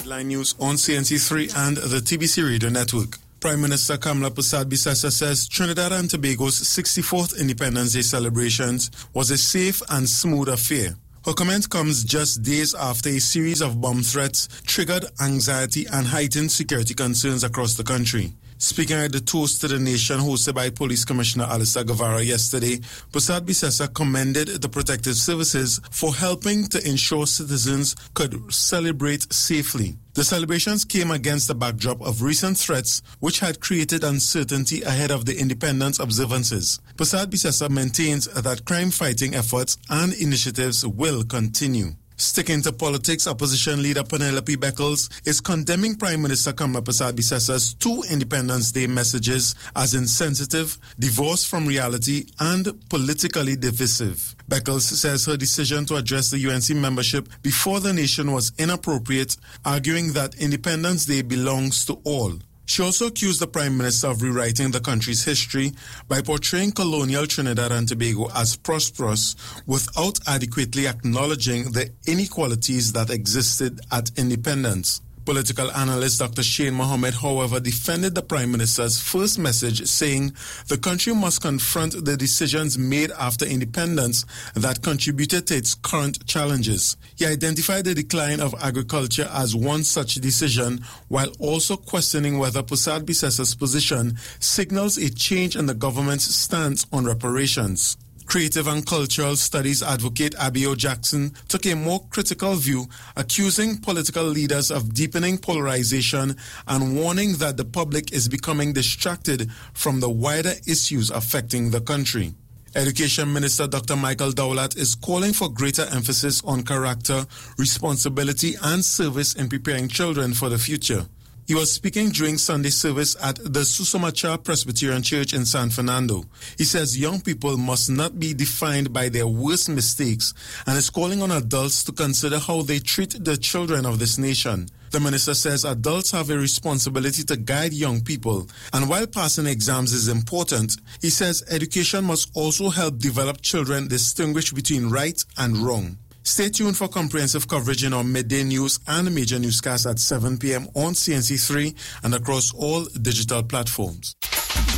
Headline news on CNC3 and the TBC Radio Network. Prime Minister Kamla Persad-Bissessar says Trinidad and Tobago's 64th Independence Day celebrations was a safe and smooth affair. Her comment comes just days after a series of bomb threats triggered anxiety and heightened security concerns across the country. Speaking at the Toast to the Nation hosted by Police Commissioner Alistair Guevara yesterday, Persad-Bissessar commended the protective services for helping to ensure citizens could celebrate safely. The celebrations came against the backdrop of recent threats which had created uncertainty ahead of the independence observances. Persad-Bissessar maintains that crime-fighting efforts and initiatives will continue. Sticking to politics, opposition leader Penelope Beckles is condemning Prime Minister Kamla Persad-Bissessar's 2 Independence Day messages as insensitive, divorced from reality, and politically divisive. Beckles says her decision to address the UNC membership before the nation was inappropriate, arguing that Independence Day belongs to all. She also accused the Prime Minister of rewriting the country's history by portraying colonial Trinidad and Tobago as prosperous without adequately acknowledging the inequalities that existed at independence. Political analyst Dr. Shane Mohammed, however, defended the Prime Minister's first message, saying the country must confront the decisions made after independence that contributed to its current challenges. He identified the decline of agriculture as one such decision, while also questioning whether Persad-Bissessar's position signals a change in the government's stance on reparations. Creative and Cultural Studies advocate Abiyo Jackson took a more critical view, accusing political leaders of deepening polarization and warning that the public is becoming distracted from the wider issues affecting the country. Education Minister Dr. Michael Dowlatt is calling for greater emphasis on character, responsibility, and service in preparing children for the future. He was speaking during Sunday service at the Susomacha Presbyterian Church in San Fernando. He says young people must not be defined by their worst mistakes and is calling on adults to consider how they treat the children of this nation. The minister says adults have a responsibility to guide young people, and while passing exams is important, he says education must also help develop children distinguish between right and wrong. Stay tuned for comprehensive coverage in our midday news and major newscasts at 7 p.m. on CNC3 and across all digital platforms.